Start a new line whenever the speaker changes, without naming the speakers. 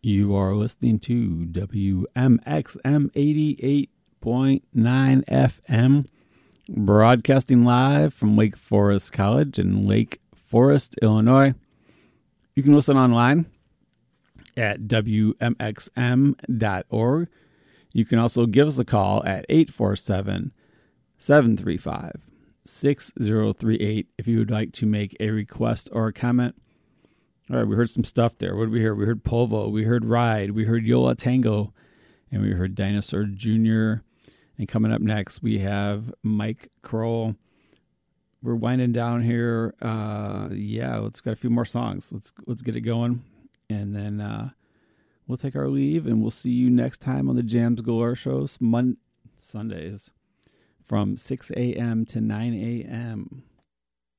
You are listening to WMXM 88.9 FM, broadcasting live from Wake Forest College in Lake Forest, Illinois. You can listen online at WMXM.org. You can also give us a call at 847-735-6038 if you would like to make a request or a comment. All right, we heard some stuff there. What did we hear? We heard Polvo, we heard Ride, we heard Yola Tango, and we heard Dinosaur Jr. And coming up next, we have Mike Kroll. We're winding down here. Let's got a few more songs. Let's get it going, and then we'll take our leave, and we'll see you next time on the Jams Galore shows, Sundays from 6 a.m. to 9 a.m.